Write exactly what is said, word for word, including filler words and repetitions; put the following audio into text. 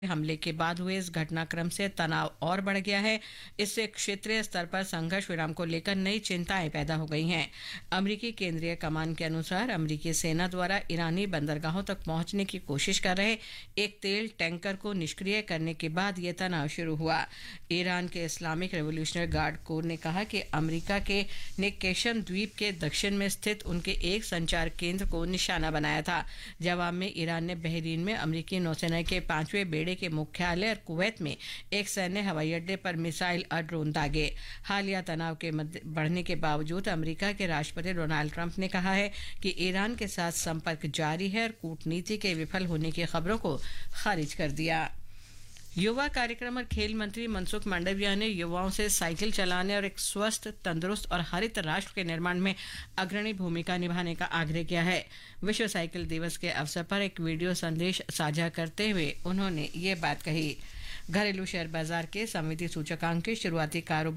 हमले के बाद हुए इस घटनाक्रम से तनाव और बढ़ गया है। इससे क्षेत्रीय स्तर पर संघर्ष विराम को लेकर नई चिंताएं पैदा हो गई हैं। अमेरिकी केंद्रीय कमान के अनुसार अमेरिकी सेना द्वारा ईरानी बंदरगाहों तक पहुंचने की कोशिश कर रहे एक तेल टैंकर को निष्क्रिय करने के बाद यह तनाव शुरू हुआ। ईरान के इस्लामिक रेवोल्यूशनरी गार्ड कोर ने कहा कि अमेरिका के ने केशन द्वीप के दक्षिण में स्थित उनके एक संचार केंद्र को निशाना बनाया था। जवाब में ईरान ने बहरीन में अमेरिकी नौसेना के पांचवें बेड़े के मुख्यालय और कुवैत में एक सैन्य हवाई अड्डे पर मिसाइल और ड्रोन दागे। हालिया तनाव के बढ़ने के बावजूद अमेरिका के राष्ट्रपति डोनाल्ड ट्रंप ने कहा है कि ईरान के साथ संपर्क जारी है और कूटनीति के विफल होने की खबरों को खारिज कर दिया। युवा कार्यक्रम और खेल मंत्री मनसुख मांडविया ने युवाओं से साइकिल चलाने और एक स्वस्थ, तंदुरुस्त और हरित राष्ट्र के निर्माण में अग्रणी भूमिका निभाने का आग्रह किया है। विश्व साइकिल दिवस के अवसर पर एक वीडियो संदेश साझा करते हुए उन्होंने ये बात कही। घरेलू शेयर बाजार के समिति सूचकांक के शुरुआती कारोबार